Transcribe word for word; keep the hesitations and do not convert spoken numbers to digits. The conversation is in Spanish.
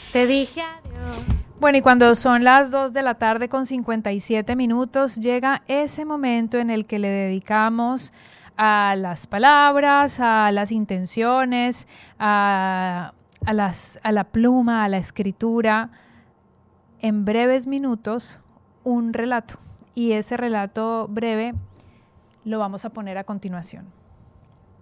Te dije adiós. Bueno, y cuando son las dos de la tarde con cincuenta y siete minutos, llega ese momento en el que le dedicamos a las palabras, a las intenciones, a, a, las, a la pluma, a la escritura, en breves minutos, un relato. Y ese relato breve lo vamos a poner a continuación.